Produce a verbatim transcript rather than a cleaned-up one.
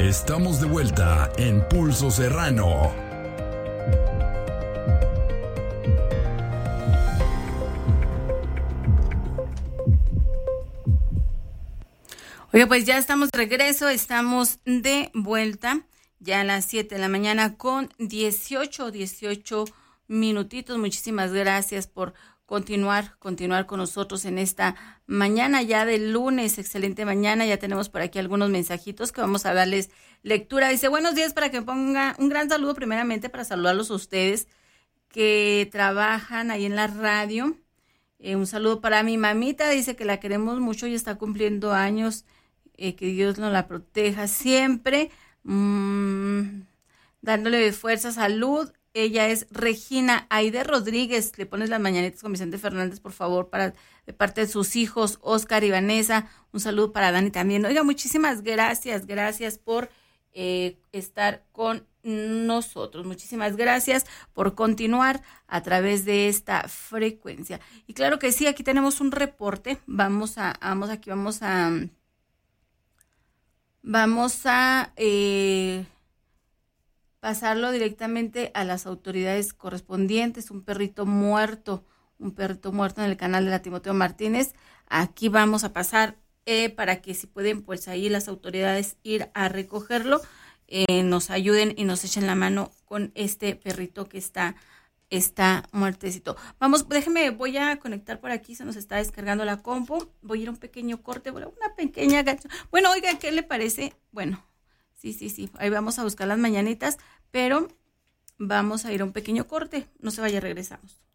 Estamos de vuelta en Pulso Serrano. Oye, pues ya estamos de regreso, estamos de vuelta, ya a las siete de la mañana con dieciocho, dieciocho minutitos. Muchísimas gracias por continuar, continuar con nosotros en esta mañana ya de lunes, excelente mañana. Ya tenemos por aquí algunos mensajitos que vamos a darles lectura. Dice, buenos días, para que ponga un gran saludo primeramente para saludarlos a ustedes que trabajan ahí en la radio. Eh, un saludo para mi mamita, dice que la queremos mucho y está cumpliendo años, eh, que Dios nos la proteja siempre, mm, dándole fuerza, salud. Ella es Regina Aide Rodríguez. Le pones las mañanitas con Vicente Fernández, por favor, para de parte de sus hijos, Oscar y Vanessa. Un saludo para Dani también. Oiga, muchísimas gracias, gracias por eh, estar con nosotros. Muchísimas gracias por continuar a través de esta frecuencia. Y claro que sí, aquí tenemos un reporte. Vamos a, vamos aquí, vamos a, vamos a... Eh, pasarlo directamente a las autoridades correspondientes. Un perrito muerto, un perrito muerto en el canal de la Timoteo Martínez. Aquí vamos a pasar eh, para que si pueden, pues ahí las autoridades ir a recogerlo, eh, nos ayuden y nos echen la mano con este perrito que está, está muertecito. Vamos, déjeme, voy a conectar por aquí, se nos está descargando la compu. Voy a ir a un pequeño corte, bueno, una pequeña canción. Bueno, oiga, ¿qué le parece? Bueno, Sí, sí, sí, ahí vamos a buscar las mañanitas, pero vamos a ir a un pequeño corte. No se vaya, regresamos.